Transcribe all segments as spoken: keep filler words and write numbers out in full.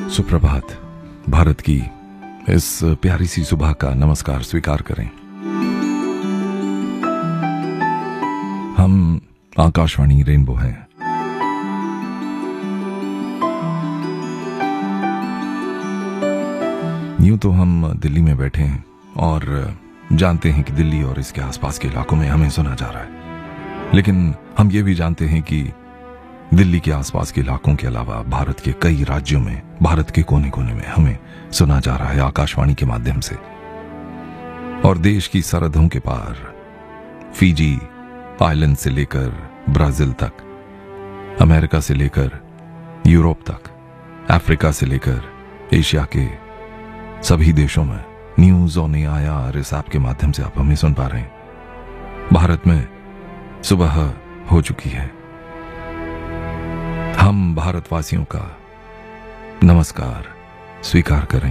सुप्रभात। भारत की इस प्यारी सी सुबह का नमस्कार स्वीकार करें। हम आकाशवाणी रेनबो हैं। यूं तो हम दिल्ली में बैठे हैं और जानते हैं कि दिल्ली और इसके आसपास के इलाकों में हमें सुना जा रहा है, लेकिन हम ये भी जानते हैं कि दिल्ली के आसपास के इलाकों के अलावा भारत के कई राज्यों में, भारत के कोने कोने में हमें सुना जा रहा है आकाशवाणी के माध्यम से। और देश की सरहदों के पार, फिजी आइलैंड से लेकर ब्राजील तक, अमेरिका से लेकर यूरोप तक, अफ्रीका से लेकर एशिया के सभी देशों में न्यूज ऑन एआईआर इस ऐप के माध्यम से आप हमें सुन पा रहे हैं। भारत में सुबह हो चुकी है। हम भारतवासियों का नमस्कार स्वीकार करें।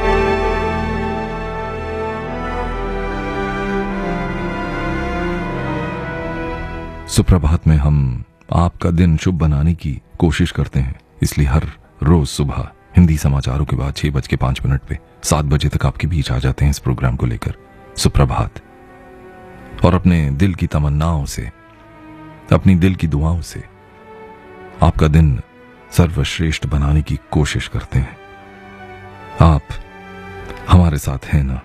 सुप्रभात में हम आपका दिन शुभ बनाने की कोशिश करते हैं, इसलिए हर रोज सुबह हिंदी समाचारों के बाद छह बज के पांच मिनट पे सात बजे तक आपके बीच आ जाते हैं इस प्रोग्राम को लेकर सुप्रभात, और अपने दिल की तमन्नाओं से, अपनी दिल की दुआओं से आपका दिन सर्वश्रेष्ठ बनाने की कोशिश करते हैं। आप हमारे साथ हैं ना?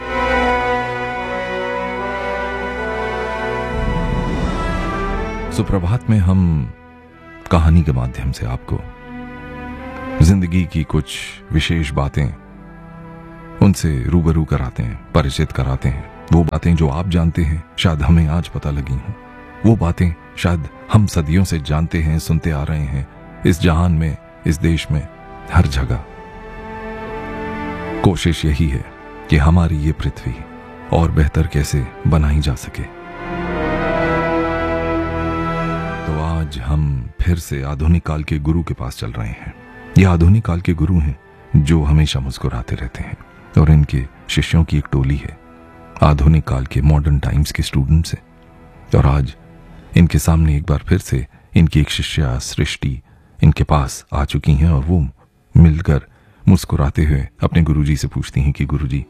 सुप्रभात में हम कहानी के माध्यम से आपको जिंदगी की कुछ विशेष बातें उनसे रूबरू कराते हैं, परिचित कराते हैं। वो बातें जो आप जानते हैं शायद हमें आज पता लगी हों, वो बातें शायद हम सदियों से जानते हैं, सुनते आ रहे हैं, इस जहान में, इस देश में, हर जगह। कोशिश यही है कि हमारी ये पृथ्वी और बेहतर कैसे बनाई जा सके। तो आज हम फिर से आधुनिक काल के गुरु के पास चल रहे हैं। ये आधुनिक काल के गुरु हैं जो हमेशा मुस्कुराते रहते हैं, और इनके शिष्यों की एक टोली है आधुनिक काल के मॉडर्न टाइम्स के स्टूडेंट्स हैं। और आज इनके सामने एक बार फिर से इनकी एक शिष्या सृष्टि इनके पास आ चुकी हैं, और वो मिलकर मुस्कुराते हुए अपने गुरुजी से पूछती हैं कि गुरुजी,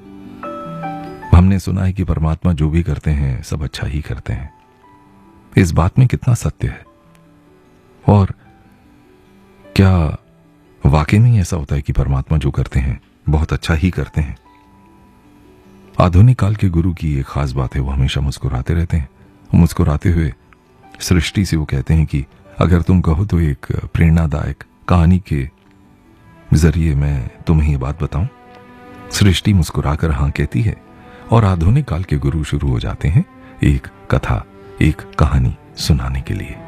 हमने सुना है कि परमात्मा जो भी करते हैं सब अच्छा ही करते हैं। इस बात में कितना सत्य है, और क्या वाकई में ऐसा होता है कि परमात्मा जो करते हैं बहुत अच्छा ही करते हैं? आधुनिक काल के गुरु की एक खास बात है, वो हमेशा मुस्कुराते रहते हैं। मुस्कुराते हुए सृष्टि से वो कहते हैं कि अगर तुम कहो तो एक प्रेरणादायक कहानी के जरिए मैं तुम्हें ये बात बताऊं। सृष्टि मुस्कुराकर हां कहती है, और आधुनिक काल के गुरु शुरू हो जाते हैं एक कथा, एक कहानी सुनाने के लिए।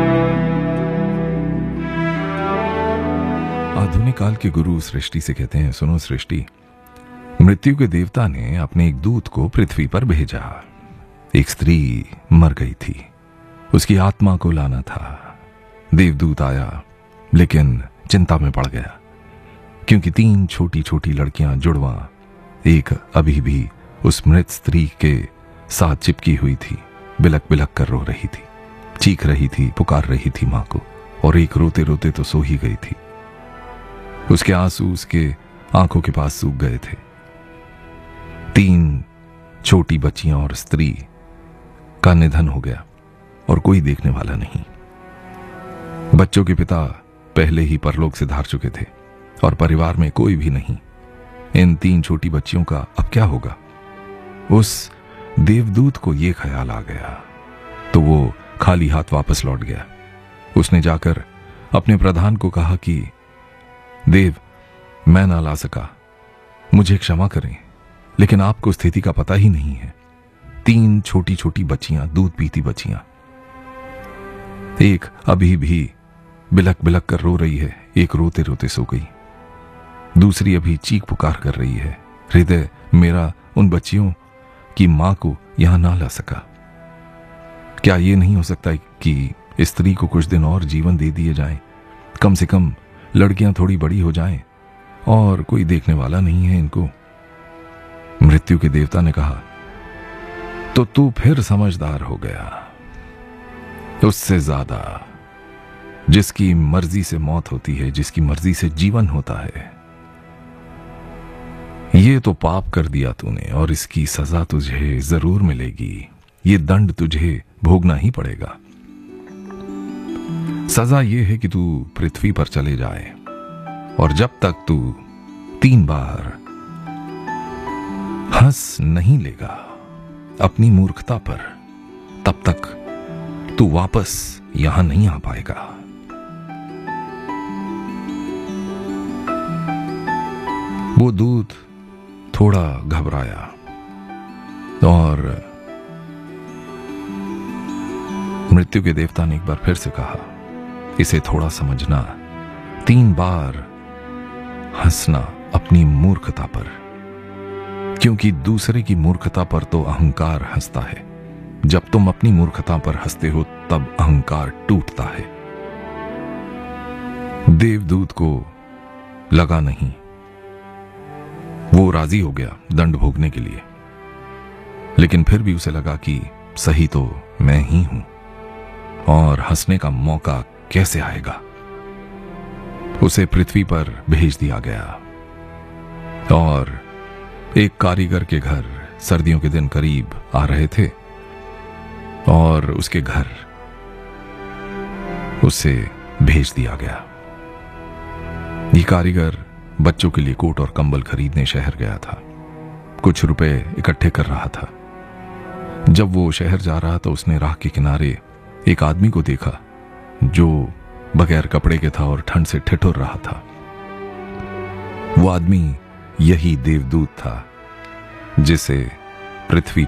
आधुनिक काल के गुरु सृष्टि से कहते हैं, सुनो सृष्टि, मृत्यु के देवता ने अपने एक दूत को पृथ्वी पर भेजा। एक स्त्री मर गई थी, उसकी आत्मा को लाना था। देवदूत आया, लेकिन चिंता में पड़ गया, क्योंकि तीन छोटी छोटी लड़कियां जुड़वा एक अभी भी उस मृत स्त्री के साथ चिपकी हुई थी, बिलक बिलक कर रो रही थी, चीख रही थी, पुकार रही थी मां को, और एक रोते रोते तो सो ही गई थी। उसके आंसू उसके आंखों के पास सूख गए थे। तीन छोटी बच्चियां और स्त्री का निधन हो गया, और कोई देखने वाला नहीं। बच्चों के पिता पहले ही परलोक से धार चुके थे, और परिवार में कोई भी नहीं। इन तीन छोटी बच्चियों का अब क्या होगा? उस देवदूत को यह ख्याल आ गया, तो वो खाली हाथ वापस लौट गया। उसने जाकर अपने प्रधान को कहा कि देव, मैं ना ला सका, मुझे क्षमा करें, लेकिन आपको स्थिति का पता ही नहीं है। तीन छोटी छोटी बच्चियां, दूध पीती बच्चियां, एक अभी भी बिलक बिलक कर रो रही है, एक रोते रोते सो गई, दूसरी अभी चीख पुकार कर रही है। हृदय मेरा उन बच्चियों की मां को यहां ना ला सका। क्या यह नहीं हो सकता कि स्त्री को कुछ दिन और जीवन दे दिए जाए? कम से कम लड़कियां थोड़ी बड़ी हो जाएं, और कोई देखने वाला नहीं है इनको। मृत्यु के देवता ने कहा, तो तू फिर समझदार हो गया, उससे ज्यादा। जिसकी मर्जी से मौत होती है, जिसकी मर्जी से जीवन होता है। ये तो पाप कर दिया तूने और इसकी सजा तुझे जरूर मिलेगी। ये दंड तुझे भोगना ही पड़ेगा। सजा ये है कि तू पृथ्वी पर चले जाए और जब तक तू तीन बार हंस नहीं लेगा अपनी मूर्खता पर, तब तक तू वापस यहां नहीं आ पाएगा। वो दूत थोड़ा घबराया और मृत्यु के देवता ने एक बार फिर से कहा, इसे थोड़ा समझना, तीन बार हंसना अपनी मूर्खता पर, क्योंकि दूसरे की मूर्खता पर तो अहंकार हंसता है। जब तुम अपनी मूर्खता पर हंसते हो तब अहंकार टूटता है। देवदूत को लगा नहीं, वो राजी हो गया दंड भोगने के लिए, लेकिन फिर भी उसे लगा कि सही तो मैं ही हूं और हंसने का मौका कैसे आएगा। उसे पृथ्वी पर भेज दिया गया और एक कारीगर के घर सर्दियों के दिन करीब आ रहे थे और उसके घर उसे भेज दिया गया। ये कारीगर बच्चों के लिए कोट और कंबल खरीदने शहर गया था, कुछ रुपए इकट्ठे कर रहा था। जब वो शहर जा रहा था उसने राह के किनारे एक आदमी को देखा जो बगैर कपड़े के था और ठंड से ठिठुर रहा था। वो आदमी यही देवदूत था जिसे पृथ्वी